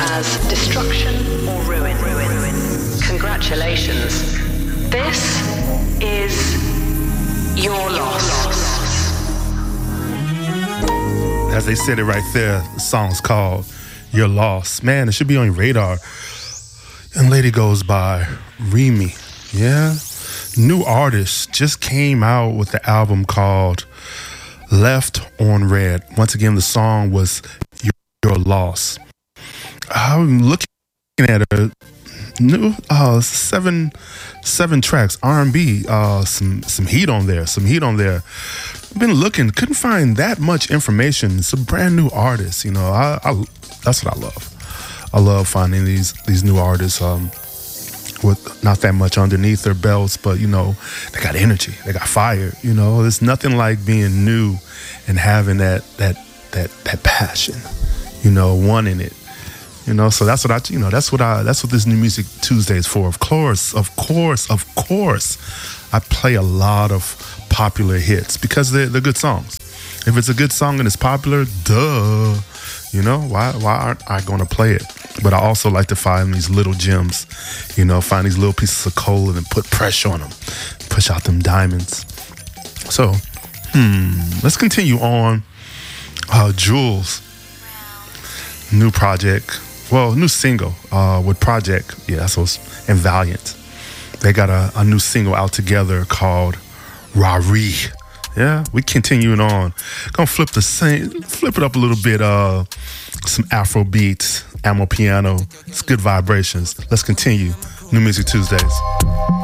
as destruction or ruin. Congratulations. This is your loss. As they said it right there, the song's called Your Loss. Man, it should be on your radar. And lady goes by Remy. Yeah. New artist just came out with the album called Left on Red. Once again, the song was Your Loss. I'm looking at a new seven tracks, R&B, some heat on there. Been looking, couldn't find that much information. It's a brand new artist, you know. I that's what I love. I love finding these new artists with not that much underneath their belts, but you know, they got energy, they got fire. You know, there's nothing like being new and having that passion. You know, wanting it. You know, so that's what that's what this New Music Tuesday is for. Of course, I play a lot of popular hits because they're good songs. If it's a good song and it's popular, duh. You know, why aren't I going to play it? But I also like to find these little gems, you know, find these little pieces of coal and put pressure on them, push out them diamonds. So, let's continue on. Jules, new project. Well, new single with Project, and Valiant. They got a new single out together called Rari. Yeah, we continuing on. Gonna flip it up a little bit. Some Afro beats, Amo piano. It's good vibrations. Let's continue. New Music Tuesdays.